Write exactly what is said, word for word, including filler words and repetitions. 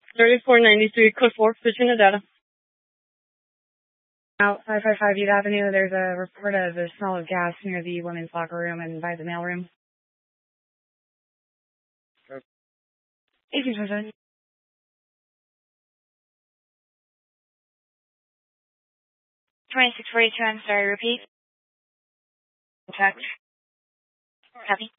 thirty-four ninety-three, code four, position of data. Out five five five Youth Avenue, there's a report of a smell of gas near the women's locker room and by the mailroom. eighteen twenty-seven. twenty-six forty-two, I'm sorry, repeat. Check. Copy.